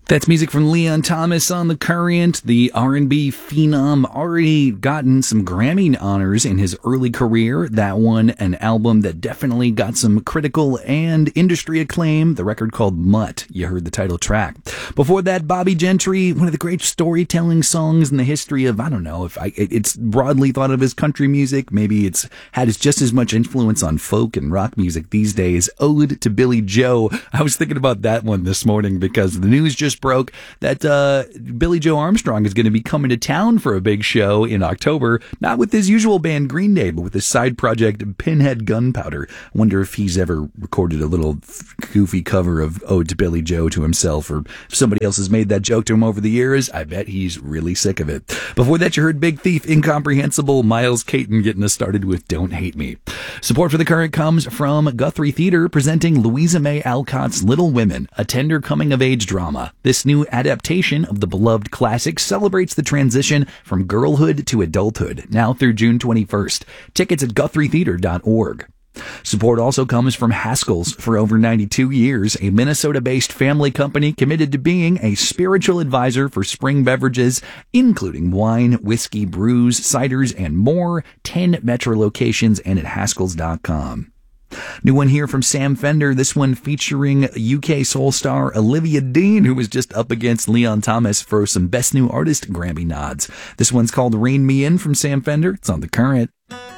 That's music from Leon Thomas on The Current. The R&B phenom already gotten some Grammy honors in his early career. That one, an album that definitely got some critical and industry acclaim. The record called Mutt. You heard the title track. Before that, Bobby Gentry, one of the great storytelling songs in the history of, I don't know if it's broadly thought of as country music. Maybe it's had just as much influence on folk and rock music these days. Ode to Billy Joe. I was thinking about that one this morning because the news just broke that Billy Joe Armstrong is going to be coming to town for a big show in October, not with his usual band Green Day, but with his side project Pinhead Gunpowder. I wonder if he's ever recorded a little goofy cover of Ode to Billy Joe to himself, or if somebody else has made that joke to him over the years. I bet he's really sick of it. Before that, you heard Big Thief, Incomprehensible, Miles Caton getting us started with Don't Hate Me. Support for The Current comes from Guthrie Theater, presenting Louisa May Alcott's Little Women, a tender coming-of-age drama. This new adaptation of the beloved classic celebrates the transition from girlhood to adulthood, now through June 21st. Tickets at GuthrieTheater.org. Support also comes from Haskell's. For over 92 years, a Minnesota-based family company committed to being a spiritual advisor for spring beverages, including wine, whiskey, brews, ciders, and more. 10 metro locations and at Haskells.com. New one here from Sam Fender, this one featuring UK soul star Olivia Dean, who was just up against Leon Thomas for some Best New Artist Grammy nods. This one's called Rein Me In from Sam Fender. It's on The Current.